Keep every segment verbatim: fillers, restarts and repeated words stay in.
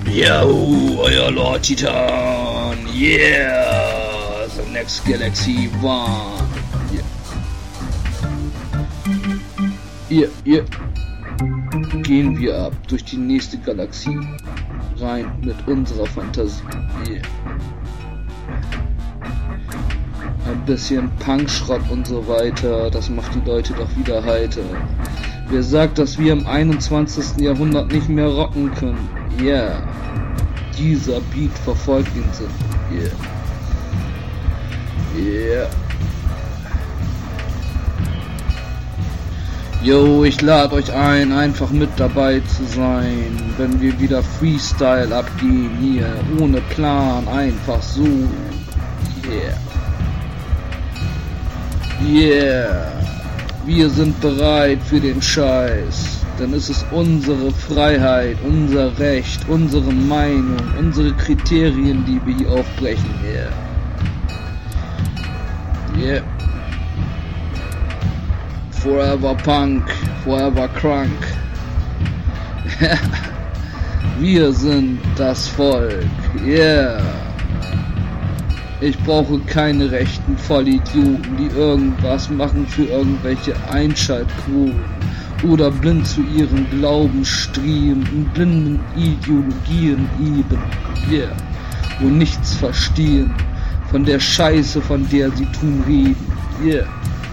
Yo, euer Lord Titan, yeah, the next galaxy one, yeah, yeah, yeah. Gehen wir ab durch die nächste Galaxie, rein mit unserer Fantasie, yeah. Ein bisschen Punkschrott und so weiter, das macht die Leute doch wieder heiter. Wer sagt, dass wir im einundzwanzigsten Jahrhundert nicht mehr rocken können? Yeah. Dieser Beat verfolgt den Sinn. Yeah. Yeah. Yo, ich lade euch ein, einfach mit dabei zu sein, wenn wir wieder Freestyle abgehen hier, ohne Plan, einfach so. Yeah. Yeah. Wir sind bereit für den Scheiß, denn es ist unsere Freiheit, unser Recht, unsere Meinung, unsere Kriterien, die wir hier aufbrechen. Yeah. Yeah. Forever Punk, forever Crunk. Wir sind das Volk. Yeah. Ich brauche keine rechten Vollidioten, die irgendwas machen für irgendwelche Einschaltquoten oder blind zu ihrem Glauben streben, in blinden Ideologien eben, yeah, und nichts verstehen von der Scheiße, von der sie tun reden, yeah.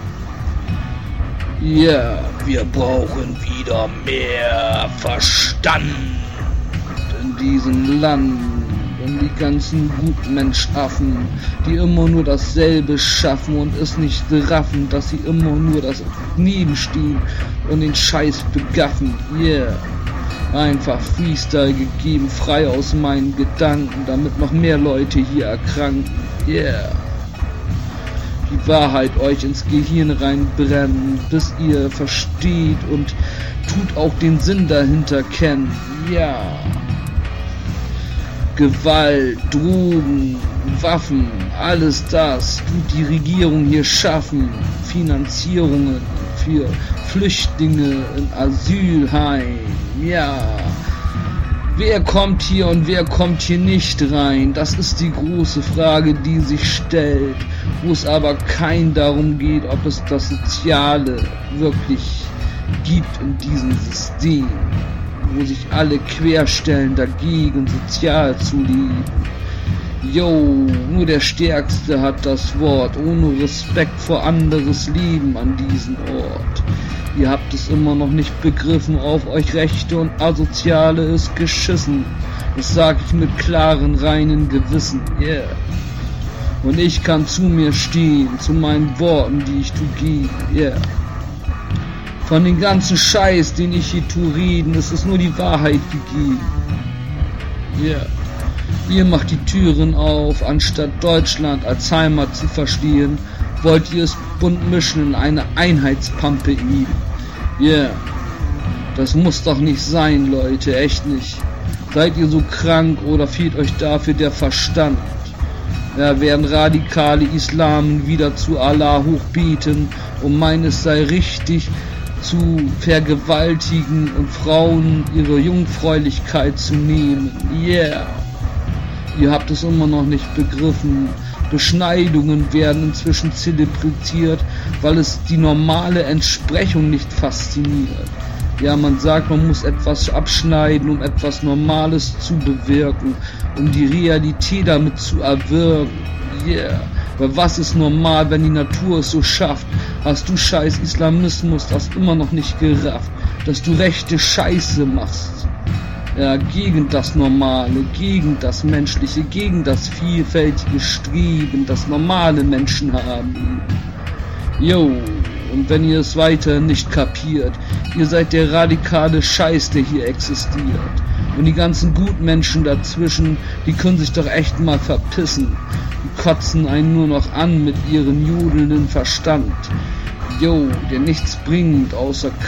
Yeah, wir brauchen wieder mehr Verstand in diesem Land. Und die ganzen Gutmensch-Affen, die immer nur dasselbe schaffen und es nicht raffen, dass sie immer nur das nebenstehen und den Scheiß begaffen, yeah. Einfach Freestyle gegeben, frei aus meinen Gedanken, damit noch mehr Leute hier erkranken, yeah. Die Wahrheit euch ins Gehirn reinbrennen, bis ihr versteht und tut auch den Sinn dahinter kennen, ja. Yeah. Gewalt, Drogen, Waffen, alles das tut die Regierung hier schaffen. Finanzierungen für Flüchtlinge in Asylheim, ja. Wer kommt hier und wer kommt hier nicht rein? Das ist die große Frage, die sich stellt, wo es aber kein darum geht, ob es das Soziale wirklich gibt in diesem System, wo sich alle querstellen dagegen, sozial zu leben. Yo, nur der Stärkste hat das Wort, ohne Respekt vor anderes Leben an diesem Ort. Ihr habt es immer noch nicht begriffen, auf euch Rechte und Asoziale ist geschissen. Das sag ich mit klaren, reinen Gewissen, yeah. Und ich kann zu mir stehen, zu meinen Worten, die ich tu gebe, yeah. Von den ganzen Scheiß, den ich hier tu reden, ist es nur die Wahrheit gegeben. Ja. Yeah. Ihr macht die Türen auf, anstatt Deutschland als Heimat zu verstehen, wollt ihr es bunt mischen in eine Einheitspampe eben. Ja. Yeah. Das muss doch nicht sein, Leute, echt nicht. Seid ihr so krank oder fehlt euch dafür der Verstand? Ja, werden radikale Islamen wieder zu Allah hochbeten und meinen, es sei richtig, zu vergewaltigen und Frauen ihre Jungfräulichkeit zu nehmen. Yeah. Ihr habt es immer noch nicht begriffen. Beschneidungen werden inzwischen zelebriert, weil es die normale Entsprechung nicht fasziniert. Ja, man sagt, man muss etwas abschneiden, um etwas Normales zu bewirken, um die Realität damit zu erwirken. Yeah. Weil was ist normal, wenn die Natur es so schafft? Hast du scheiß Islamismus das immer noch nicht gerafft, dass du rechte Scheiße machst? Ja, gegen das Normale, gegen das Menschliche, gegen das vielfältige Streben, das normale Menschen haben. Jo, und wenn ihr es weiter nicht kapiert, ihr seid der radikale Scheiß, der hier existiert. Und die ganzen Gutmenschen dazwischen, die können sich doch echt mal verpissen. Die kotzen einen nur noch an mit ihrem jodelnden Verstand. Jo, der nichts bringt, außer